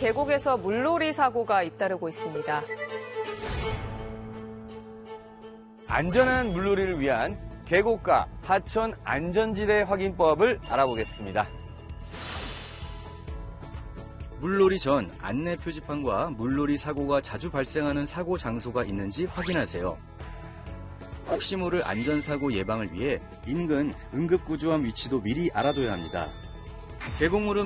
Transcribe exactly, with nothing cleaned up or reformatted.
계곡에서 물놀이 사고가 잇따르고 있습니다. 안전한 물놀이를 위한 계곡과 하천 안전지대 확인법을 알아보겠습니다. 물놀이 전 안내 표지판과 물놀이 사고가 자주 발생하는 사고 장소가 있는지 확인하세요. 혹시 모를 안전사고 예방을 위해 인근 응급구조함 위치도 미리 알아둬야 합니다. 계곡물은